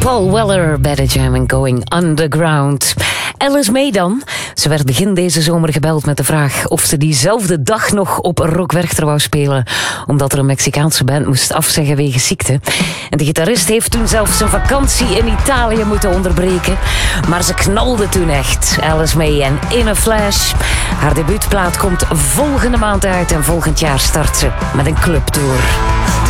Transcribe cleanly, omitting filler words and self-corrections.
Paul Weller bij de Jam en Going Underground. Alice May dan. Ze werd begin deze zomer gebeld met de vraag of ze diezelfde dag nog op Rock Werchter wou spelen, omdat er een Mexicaanse band moest afzeggen wegens ziekte. En de gitarist heeft toen zelfs zijn vakantie in Italië moeten onderbreken. Maar ze knalde toen echt. Alice May en In a Flash. Haar debuutplaat komt volgende maand uit en volgend jaar start ze met een clubtour.